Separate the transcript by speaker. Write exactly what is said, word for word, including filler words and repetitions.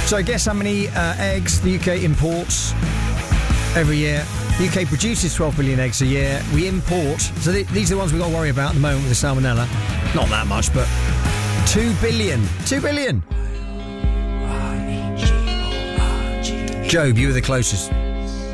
Speaker 1: So guess how many uh, eggs the U K imports every year? The U K produces twelve billion eggs a year. We import, so th- these are the ones we've got to worry about at the moment with the salmonella. Not that much, but two billion. two billion! Job, you were the closest.